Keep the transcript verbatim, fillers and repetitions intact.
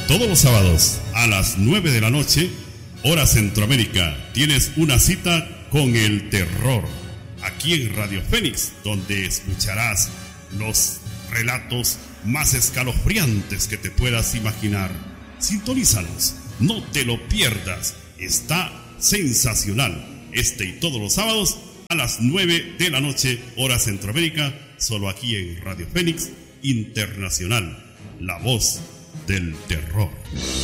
Todos los sábados a las nueve de la noche, hora Centroamérica, tienes una cita con el terror. Aquí en Radio Fénix, donde escucharás los relatos más escalofriantes que te puedas imaginar. Sintonízanos, no te lo pierdas. Está sensacional. Este y todos los sábados a las nueve de la noche, hora Centroamérica, solo aquí en Radio Fénix Internacional, la voz del terror.